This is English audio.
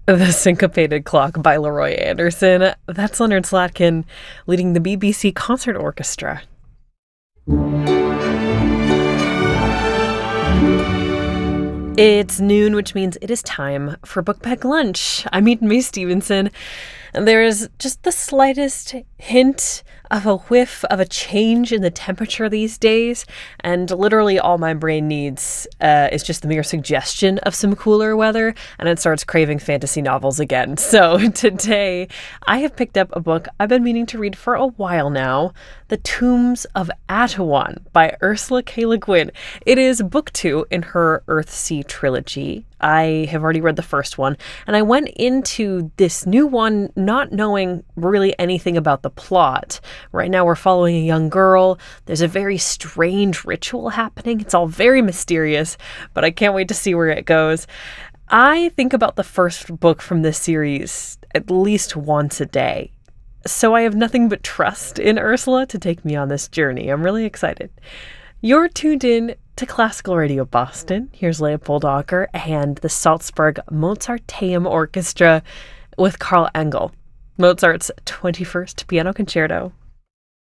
The Syncopated Clock by Leroy Anderson. That's Leonard Slatkin leading the BBC Concert Orchestra. It's noon, which means it is time for Book Bag Lunch. I'm Eden Mae Stevenson, and there is just the slightest hint of a whiff of a change in the temperature these days, and literally all my brain needs is just the mere suggestion of some cooler weather, and it starts craving fantasy novels again. So today, I have picked up a book I've been meaning to read for a while now, The Tombs of Atuan by Ursula K. Le Guin. It is book 2 in her Earthsea trilogy. I have already read the first one, and I went into this new one not knowing really anything about the plot. Right now we're following a young girl. There's a very strange ritual happening. It's all very mysterious, but I can't wait to see where it goes. I think about the first book from this series at least once a day. So I have nothing but trust in Ursula to take me on this journey. I'm really excited. You're tuned in to Classical Radio Boston. Here's Leopold Auker and the Salzburg Mozarteum Orchestra with Karl Engel, Mozart's 21st Piano Concerto.